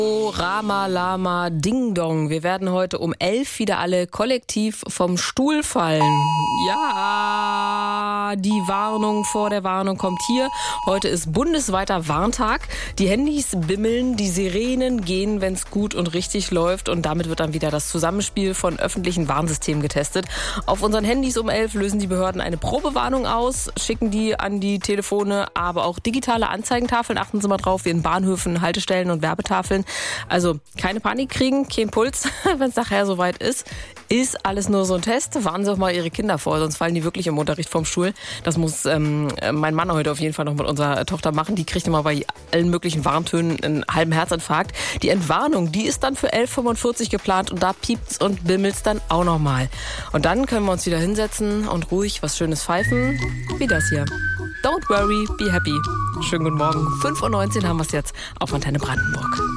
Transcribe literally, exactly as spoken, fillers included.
Rama Lama Ding Dong. Wir werden heute um elf wieder alle kollektiv vom Stuhl fallen. Ja, die Warnung vor der Warnung kommt hier. Heute ist bundesweiter Warntag. Die Handys bimmeln, die Sirenen gehen, wenn es gut und richtig läuft. Und damit wird dann wieder das Zusammenspiel von öffentlichen Warnsystemen getestet. Auf unseren Handys um elf lösen die Behörden eine Probewarnung aus, schicken die an die Telefone, aber auch digitale Anzeigentafeln. Achten Sie mal drauf, wie in Bahnhöfen, Haltestellen und Werbetafeln. Also keine Panik kriegen, kein Puls, wenn es nachher soweit ist. Ist alles nur so ein Test. Warnen Sie auch mal Ihre Kinder vor, sonst fallen die wirklich im Unterricht vom Stuhl. Das muss ähm, mein Mann heute auf jeden Fall noch mit unserer Tochter machen. Die kriegt immer bei allen möglichen Warntönen einen halben Herzinfarkt. Die Entwarnung, die ist dann für elf Uhr fünfundvierzig geplant und da piept's und bimmelt's dann auch noch mal. Und dann können wir uns wieder hinsetzen und ruhig was Schönes pfeifen, wie das hier. Don't worry, be happy. Schönen guten Morgen. fünf Uhr neunzehn haben wir es jetzt auf Antenne Brandenburg.